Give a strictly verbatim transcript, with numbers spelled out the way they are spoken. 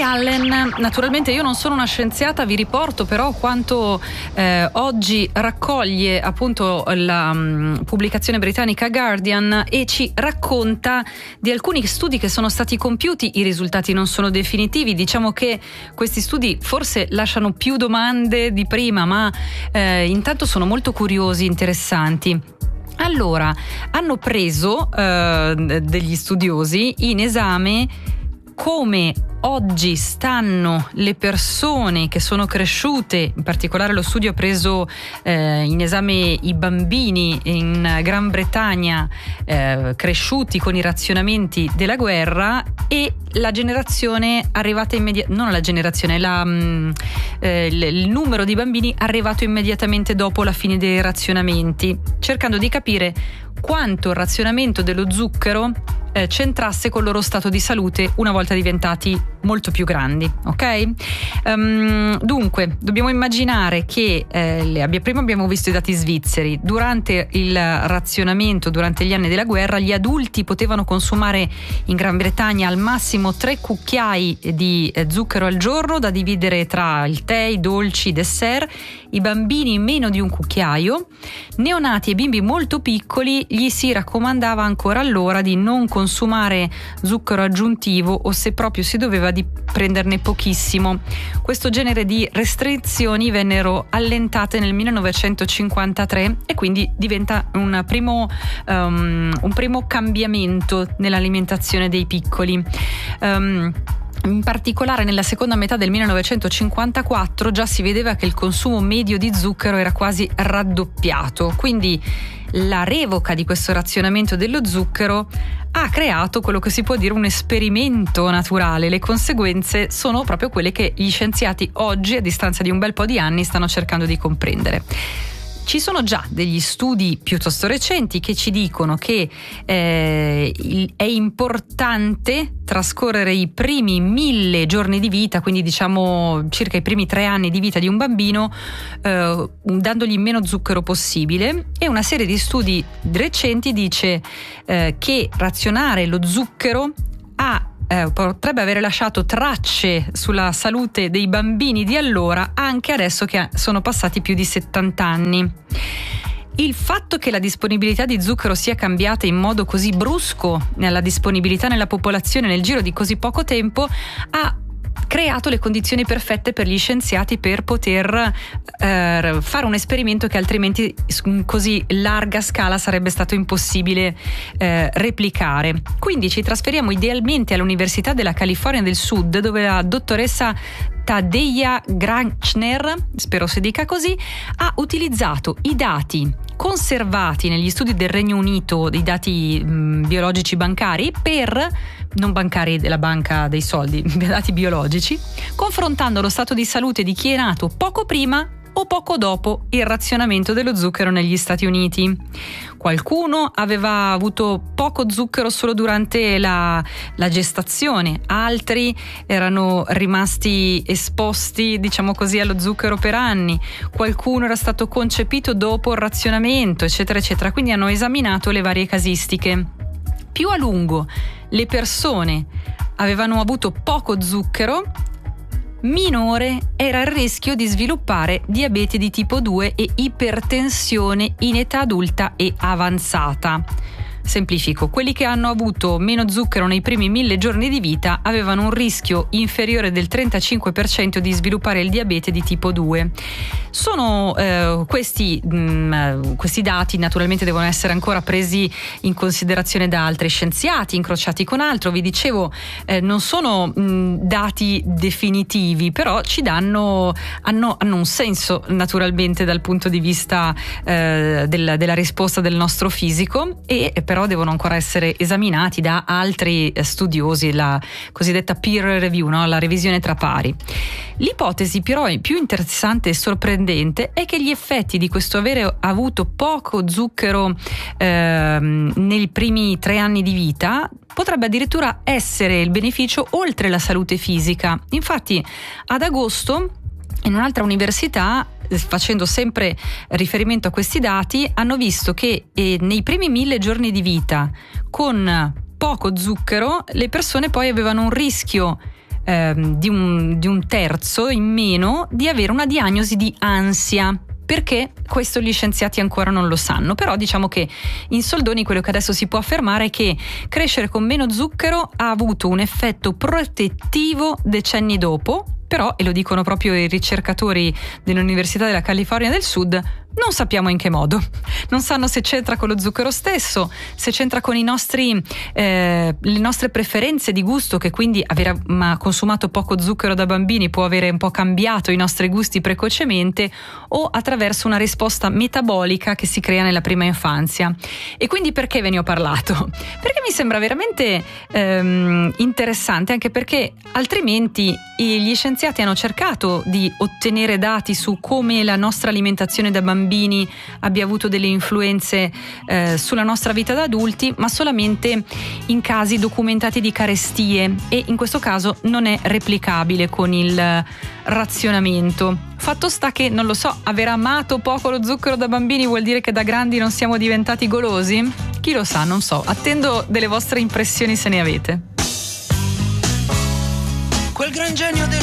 Allen, naturalmente io non sono una scienziata, vi riporto però quanto eh, oggi raccoglie appunto la um, pubblicazione britannica Guardian e ci racconta di alcuni studi che sono stati compiuti. I risultati non sono definitivi, diciamo che questi studi forse lasciano più domande di prima, ma eh, intanto sono molto curiosi, interessanti. Allora, hanno preso eh, degli studiosi in esame come oggi stanno le persone che sono cresciute, in particolare lo studio ha preso eh, in esame i bambini in Gran Bretagna eh, cresciuti con i razionamenti della guerra e la generazione arrivata immediatamente, non la generazione, la, mh, eh, il, il numero di bambini arrivato immediatamente dopo la fine dei razionamenti, cercando di capire quanto il razionamento dello zucchero eh, c'entrasse con il loro stato di salute una volta diventati molto più grandi, ok? Um, dunque, dobbiamo immaginare che eh, le abbia, prima abbiamo visto i dati svizzeri. Durante il razionamento, durante gli anni della guerra, gli adulti potevano consumare in Gran Bretagna al massimo tre cucchiai di eh, zucchero al giorno, da dividere tra il tè, i dolci, i dessert. I bambini meno di un cucchiaio. Neonati e bimbi molto piccoli gli si raccomandava ancora allora di non consumare zucchero aggiuntivo o, se proprio si doveva, di prenderne pochissimo. Questo genere di restrizioni vennero allentate nel millenovecentocinquantatré e quindi diventa un primo, um, un primo cambiamento nell'alimentazione dei piccoli. Um, In particolare nella seconda metà del millenovecentocinquantaquattro già si vedeva che il consumo medio di zucchero era quasi raddoppiato, quindi la revoca di questo razionamento dello zucchero ha creato quello che si può dire un esperimento naturale. Le conseguenze sono proprio quelle che gli scienziati oggi, a distanza di un bel po' di anni, stanno cercando di comprendere. Ci sono già degli studi piuttosto recenti che ci dicono che eh, è importante trascorrere i primi mille giorni di vita, quindi diciamo circa i primi tre anni di vita di un bambino, eh, dandogli meno zucchero possibile, e una serie di studi recenti dice eh, che razionare lo zucchero ha Eh, potrebbe avere lasciato tracce sulla salute dei bambini di allora, anche adesso che sono passati più di settanta anni. Il fatto che la disponibilità di zucchero sia cambiata in modo così brusco nella disponibilità nella popolazione nel giro di così poco tempo ha creato le condizioni perfette per gli scienziati per poter eh, fare un esperimento che altrimenti su così larga scala sarebbe stato impossibile eh, replicare. Quindi ci trasferiamo idealmente all'Università della California del Sud, dove la dottoressa Taddeja Granchner, spero si dica così, ha utilizzato i dati conservati negli studi del Regno Unito, dei dati mh, biologici bancari, per non bancari della banca dei soldi, dati biologici, confrontando lo stato di salute di chi è nato poco prima o poco dopo il razionamento dello zucchero negli Stati Uniti. Qualcuno aveva avuto poco zucchero solo durante la, la gestazione, altri erano rimasti esposti, diciamo così, allo zucchero per anni, qualcuno era stato concepito dopo il razionamento, eccetera eccetera. Quindi hanno esaminato le varie casistiche. Più a lungo le persone avevano avuto poco zucchero, minore era il rischio di sviluppare diabete di tipo due e ipertensione in età adulta e avanzata. Semplifico, quelli che hanno avuto meno zucchero nei primi mille giorni di vita avevano un rischio inferiore del trentacinque per cento di sviluppare il diabete di tipo due. Sono eh, questi, mh, questi dati naturalmente devono essere ancora presi in considerazione da altri scienziati, incrociati con altro. Vi dicevo, eh, non sono mh, dati definitivi, però ci danno, hanno, hanno un senso naturalmente dal punto di vista eh, del, della risposta del nostro fisico, e però devono ancora essere esaminati da altri studiosi, la cosiddetta peer review, no? La revisione tra pari. L'ipotesi però più interessante e sorprendente è che gli effetti di questo avere avuto poco zucchero ehm, nei primi tre anni di vita potrebbe addirittura essere il beneficio oltre la salute fisica. Infatti ad agosto in un'altra università, facendo sempre riferimento a questi dati, hanno visto che eh, nei primi mille giorni di vita con poco zucchero le persone poi avevano un rischio ehm, di, un, di un terzo in meno di avere una diagnosi di ansia. Perché questo gli scienziati ancora non lo sanno, però diciamo che in soldoni quello che adesso si può affermare è che crescere con meno zucchero ha avuto un effetto protettivo decenni dopo, però, e lo dicono proprio i ricercatori dell'Università della California del Sud, non sappiamo in che modo. Non sanno se c'entra con lo zucchero stesso, se c'entra con i nostri, eh, le nostre preferenze di gusto, che quindi aver ma consumato poco zucchero da bambini può avere un po' cambiato i nostri gusti precocemente, o attraverso una risposta metabolica che si crea nella prima infanzia. E quindi perché ve ne ho parlato? Perché mi sembra veramente ehm, interessante, anche perché altrimenti gli scienziati hanno cercato di ottenere dati su come la nostra alimentazione da bambini abbia avuto delle influenze eh, sulla nostra vita da adulti, ma solamente in casi documentati di carestie, e in questo caso non è replicabile con il razionamento. Fatto sta che, non lo so, aver amato poco lo zucchero da bambini vuol dire che da grandi non siamo diventati golosi? Chi lo sa, non so. Attendo delle vostre impressioni se ne avete. Quel gran genio del